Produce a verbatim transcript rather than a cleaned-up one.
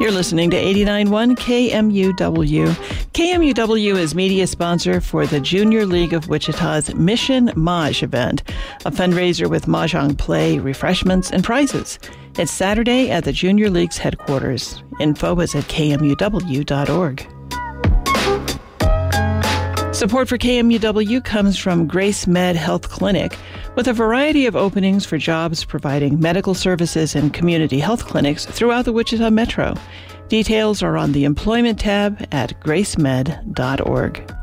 You're listening to eighty-nine point one K M U W. K M U W is media sponsor for the Junior League of Wichita's Mission Maj event, a fundraiser with mahjong play, refreshments, and prizes. It's Saturday at the Junior League's headquarters. Info is at K M U W dot org. Support for K M U W comes from Grace Med Health Clinic, with a variety of openings for jobs providing medical services and community health clinics throughout the Wichita Metro. Details are on the Employment tab at grace med dot org.